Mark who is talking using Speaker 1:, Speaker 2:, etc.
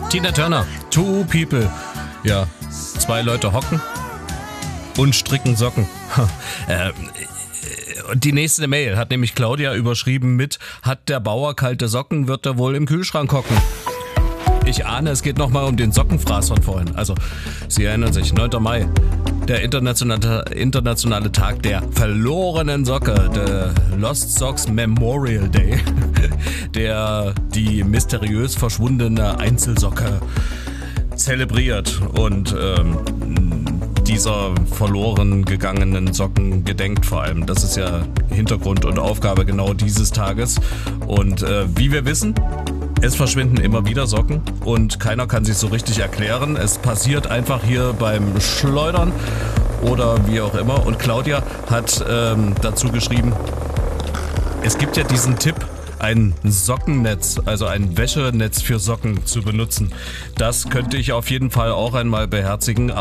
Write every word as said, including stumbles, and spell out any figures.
Speaker 1: Tina Turner, Two People. Ja, zwei Leute hocken und stricken Socken. äh, Und die nächste Mail hat nämlich Claudia überschrieben mit: Hat der Bauer kalte Socken, wird er wohl im Kühlschrank hocken. Ich ahne, es geht nochmal um den Sockenfraß von vorhin. Also, Sie erinnern sich, neunter Mai, der internationale, internationale Tag der verlorenen Socke, der Lost Socks Memorial Day, der die mysteriös verschwundene Einzelsocke zelebriert und ähm, dieser verloren gegangenen Socken gedenkt vor allem. Das ist ja Hintergrund und Aufgabe genau dieses Tages. Und äh, wie wir wissen, es verschwinden immer wieder Socken und keiner kann sich so richtig erklären. Es passiert einfach hier beim Schleudern oder wie auch immer. Und Claudia hat ähm, dazu geschrieben, es gibt ja diesen Tipp, ein Sockennetz, also ein Wäschenetz für Socken zu benutzen. Das könnte ich auf jeden Fall auch einmal beherzigen.